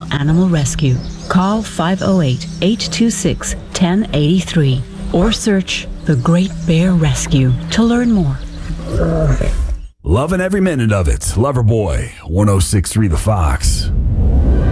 Animal Rescue. Call 508-826-1083 or search The Great Bear Rescue to learn more. Loving every minute of it. Loverboy, 106.3 The Fox.